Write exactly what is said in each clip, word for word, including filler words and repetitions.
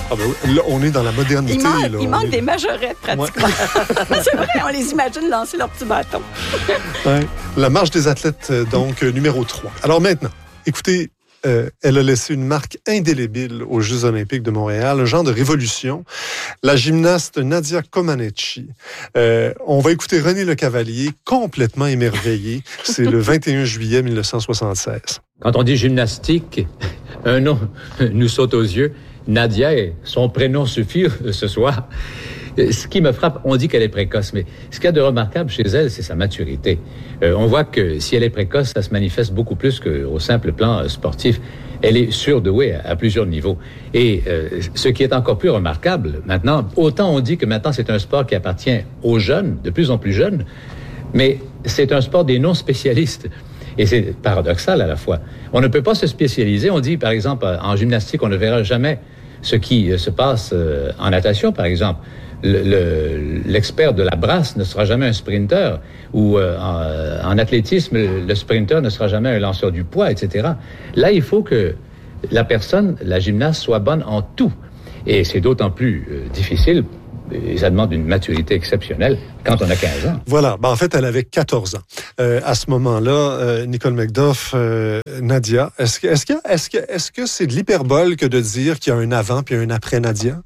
Ah ben oui, là, on est dans la modernité. Il manque, là, il manque est... des majorettes, pratiquement. Ouais. C'est vrai, on les imagine lancer leur petit bâton. Ouais. La marche des athlètes, donc, numéro trois. Alors maintenant, écoutez, euh, elle a laissé une marque indélébile aux Jeux olympiques de Montréal, un genre de révolution. La gymnaste Nadia Comaneci. Euh, on va écouter René Lecavalier, complètement émerveillé. C'est le vingt et un juillet mille neuf cent soixante-seize. Quand on dit gymnastique, un nom nous saute aux yeux. Nadia, son prénom suffit ce soir. Ce qui me frappe, on dit qu'elle est précoce, mais ce qu'il y a de remarquable chez elle, c'est sa maturité. Euh, on voit que si elle est précoce, ça se manifeste beaucoup plus qu'au simple plan euh, sportif. Elle est surdouée à, à plusieurs niveaux. Et euh, ce qui est encore plus remarquable, maintenant, autant on dit que maintenant c'est un sport qui appartient aux jeunes, de plus en plus jeunes, mais c'est un sport des non-spécialistes. Et c'est paradoxal à la fois. On ne peut pas se spécialiser. On dit, par exemple, en gymnastique, on ne verra jamais ce qui se passe euh, en natation, par exemple. Le, le, l'expert de la brasse ne sera jamais un sprinter, ou euh, en, en athlétisme, le, le sprinter ne sera jamais un lanceur du poids, et cetera. Là, il faut que la personne, la gymnaste, soit bonne en tout. Et c'est d'autant plus euh, difficile, et ça demande une maturité exceptionnelle quand on a quinze ans. Voilà. Ben, en fait, elle avait quatorze ans. Euh, à ce moment-là, euh, Nicole McDuff, euh, Nadia, est-ce que, est-ce que, est-ce que, est-ce que c'est de l'hyperbole que de dire qu'il y a un avant puis un après Nadia?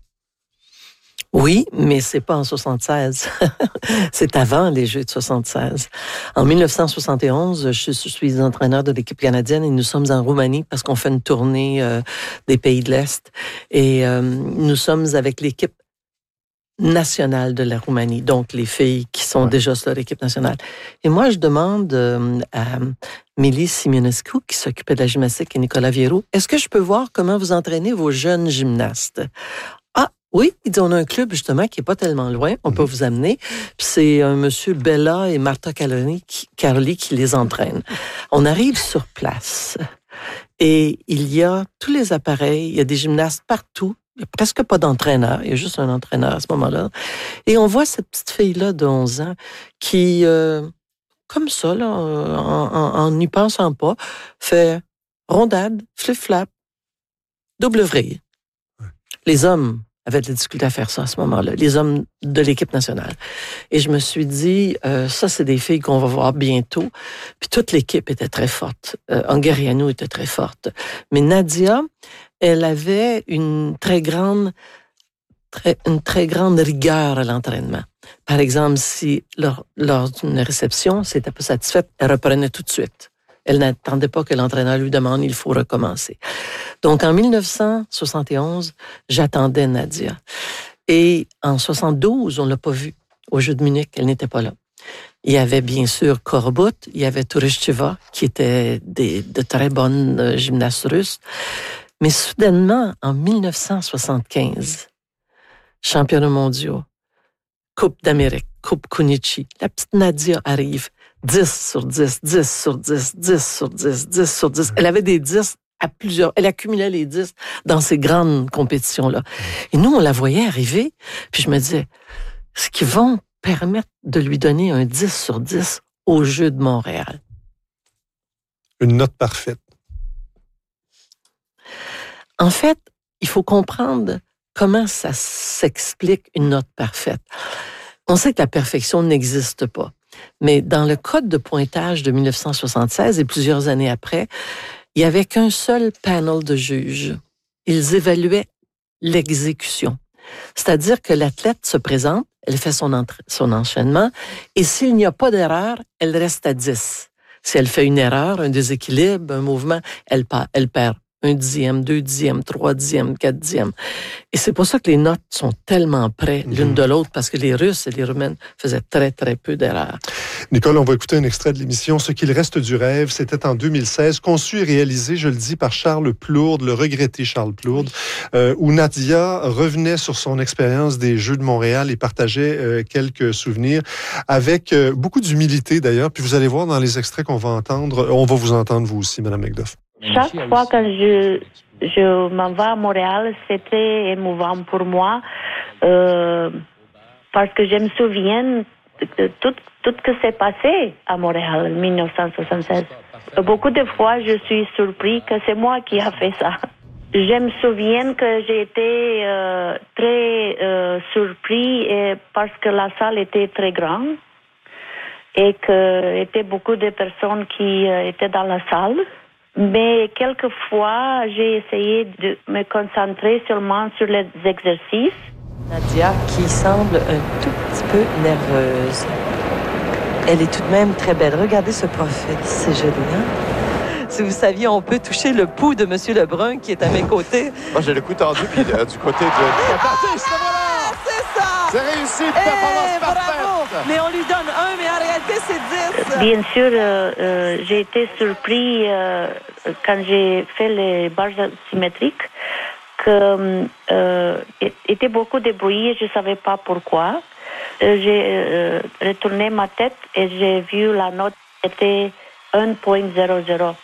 Oui, mais c'est pas en soixante-seize. C'est avant les Jeux de soixante-seize. En dix-neuf cent soixante et onze, je suis entraîneur de l'équipe canadienne et nous sommes en Roumanie parce qu'on fait une tournée euh, des pays de l'Est. Et euh, nous sommes avec l'équipe nationale de la Roumanie, donc les filles qui sont ouais. déjà sur l'équipe nationale. Et moi, je demande euh, à Mélie Simionescu, qui s'occupait de la gymnastique, et Nicolas Viérou, est-ce que je peux voir comment vous entraînez vos jeunes gymnastes? Oui, il dit, on a un club, justement, qui est pas tellement loin. On mmh. peut vous amener. Puis c'est un monsieur Bella et Martha Caroli qui, Caroli qui les entraînent. On arrive sur place et il y a tous les appareils. Il y a des gymnastes partout. Il n'y a presque pas d'entraîneur. Il y a juste un entraîneur à ce moment-là. Et on voit cette petite fille-là de onze ans qui, euh, comme ça, là, en n'y pensant pas, fait rondade, flip-flap, double vrille. Les hommes avaient de la difficulté à faire ça à ce moment-là, les hommes de l'équipe nationale. Et je me suis dit, euh, ça, c'est des filles qu'on va voir bientôt. Puis toute l'équipe était très forte. Euh, Ongariano était très forte. Mais Nadia, elle avait une très grande, très, une très grande rigueur à l'entraînement. Par exemple, si lors, lors d'une réception, si elle n'était pas satisfaite, elle reprenait tout de suite. Elle n'attendait pas que l'entraîneur lui demande, il faut recommencer. Donc, en dix-neuf cent soixante et onze, j'attendais Nadia. Et en soixante-douze, on ne l'a pas vue. Au Jeux de Munich, elle n'était pas là. Il y avait bien sûr Korobut, il y avait Tourishcheva, qui étaient des, de très bonnes gymnastes russes. Mais soudainement, en dix-neuf cent soixante-quinze, championnats mondiaux, Coupe d'Amérique, Coupe Kunichi, la petite Nadia arrive. dix sur dix, dix sur dix, dix sur dix, dix sur dix. Elle avait des dix à plusieurs. Elle accumulait les dix dans ces grandes compétitions-là. Et nous, on la voyait arriver, puis je me disais, est-ce qu'ils vont permettre de lui donner un dix sur dix aux Jeux de Montréal? Une note parfaite. En fait, il faut comprendre comment ça s'explique, une note parfaite. On sait que la perfection n'existe pas. Mais dans le code de pointage de dix-neuf cent soixante-seize et plusieurs années après, il n'y avait qu'un seul panel de juges. Ils évaluaient l'exécution. C'est-à-dire que l'athlète se présente, elle fait son, entra- son enchaînement, et s'il n'y a pas d'erreur, elle reste à dix. Si elle fait une erreur, un déséquilibre, un mouvement, elle, elle perd un dixième, deux dixièmes, trois dixièmes, quatre dixièmes. Et c'est pour ça que les notes sont tellement près l'une mmh. de l'autre, parce que les Russes et les Roumaines faisaient très, très peu d'erreurs. Nicole, on va écouter un extrait de l'émission « Ce qu'il reste du rêve ». C'était en deux mille seize, conçu et réalisé, je le dis, par Charles Plourde, le regretté Charles Plourde, euh, où Nadia revenait sur son expérience des Jeux de Montréal et partageait euh, quelques souvenirs avec euh, beaucoup d'humilité, d'ailleurs. Puis vous allez voir dans les extraits qu'on va entendre, on va vous entendre, vous aussi, Mme McDuff. Chaque fois que je, je m'en vais à Montréal, c'était émouvant pour moi euh, parce que je me souviens de tout, tout ce qui s'est passé à Montréal en dix-neuf cent soixante-seize. Beaucoup de fois, je suis surpris que c'est moi qui a fait ça. je me souviens que j'ai été euh, très euh, surpris et parce que la salle était très grande et qu'il y avait beaucoup de personnes qui euh, étaient dans la salle. Mais quelquefois, j'ai essayé de me concentrer seulement sur les exercices. Nadia, qui semble un tout petit peu nerveuse. Elle est tout de même très belle. Regardez ce profil, c'est joli, hein? Si vous saviez, on peut toucher le pouls de M. Lebrun qui est à mes côtés. Moi, j'ai le coup tendu, puis euh, du côté de... Ah, c'est ça! C'est réussi, Eh, performance bravo! parfaite! Mais on lui donne un, mais en réalité, c'est dix. Bien sûr, euh, euh, j'ai été surpris euh, quand j'ai fait les barres symétriques que euh, était beaucoup de bruit et je ne savais pas pourquoi. Euh, j'ai euh, retourné ma tête et j'ai vu la note était un virgule zéro zéro.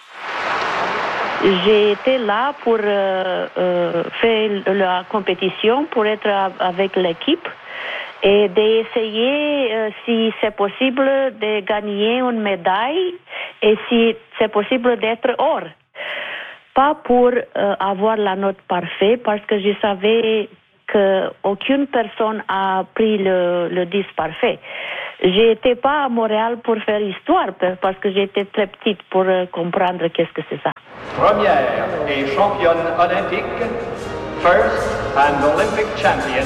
J'ai été là pour euh, euh, faire la compétition, pour être avec l'équipe et d'essayer, euh, si c'est possible, de gagner une médaille et si c'est possible d'être or. Pas pour euh, avoir la note parfaite, parce que je savais qu'aucune personne a pris le, le dix parfait. J'étais pas à Montréal pour faire histoire, parce que j'étais très petite pour euh, comprendre qu'est-ce que c'est ça. Première et championne olympique, first and Olympic champion,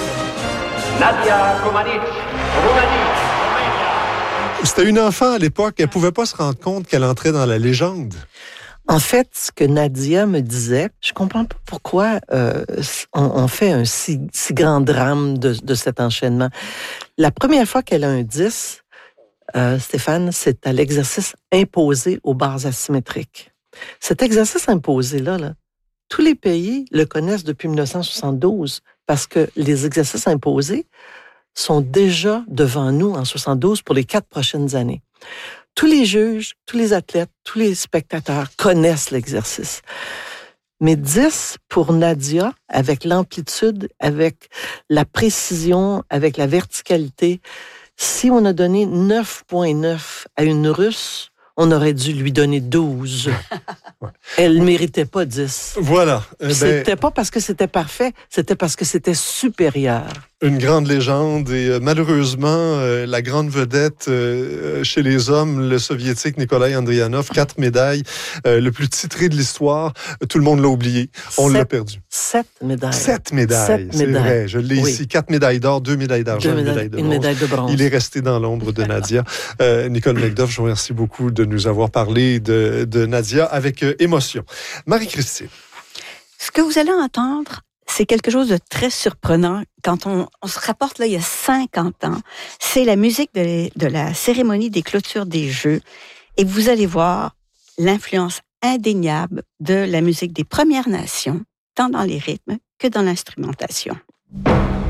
Nadia Comaneci, Roumanie. C'était une enfant à l'époque, elle pouvait pas se rendre compte qu'elle entrait dans la légende. En fait, ce que Nadia me disait, je comprends pas pourquoi euh, on, on fait un si, si grand drame de, de cet enchaînement. La première fois qu'elle a un dix, euh, Stéphane, c'est à l'exercice imposé aux barres asymétriques. Cet exercice imposé-là, là, tous les pays le connaissent depuis dix-neuf cent soixante-douze parce que les exercices imposés sont déjà devant nous en soixante-douze pour les quatre prochaines années. Tous les juges, tous les athlètes, tous les spectateurs connaissent l'exercice. Mais dix, pour Nadia, avec l'amplitude, avec la précision, avec la verticalité, si on a donné neuf virgule neuf à une Russe, on aurait dû lui donner douze. Ouais. Elle ne méritait pas dix. Voilà. Eh ben, c'était pas parce que c'était parfait, c'était parce que c'était supérieur. Une grande légende et euh, malheureusement, euh, la grande vedette euh, chez les hommes, le soviétique Nikolai Andrianov, quatre médailles, euh, le plus titré de l'histoire, tout le monde l'a oublié, on sept, l'a perdu. Sept médailles. Sept médailles, Sept c'est médailles. Vrai, je l'ai oui. ici. Quatre médailles d'or, deux médailles d'argent, deux médailles, une médaille de bronze. Une médaille de bronze. Il est resté dans l'ombre de Nadia. euh, Nicole Macduff, je vous remercie beaucoup de nous avoir parlé de, de Nadia avec euh, émotion. Marie-Christine. Ce que vous allez entendre, c'est quelque chose de très surprenant quand on, on se rapporte là il y a cinquante ans. C'est la musique de, les, de la cérémonie des clôtures des Jeux. Et vous allez voir l'influence indéniable de la musique des Premières Nations, tant dans les rythmes que dans l'instrumentation.